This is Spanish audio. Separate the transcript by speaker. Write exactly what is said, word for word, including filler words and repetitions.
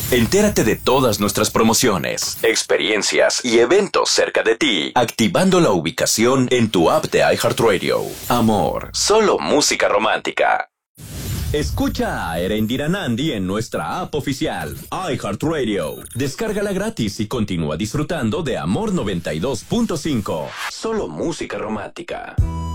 Speaker 1: Entérate de todas nuestras promociones, experiencias y eventos cerca de ti, activando la ubicación en tu app de iHeartRadio. Amor, solo música romántica. Escucha a Erendira Nandi en nuestra app oficial, iHeartRadio. Descárgala gratis y continúa disfrutando de Amor noventa y dos punto cinco. Solo música romántica.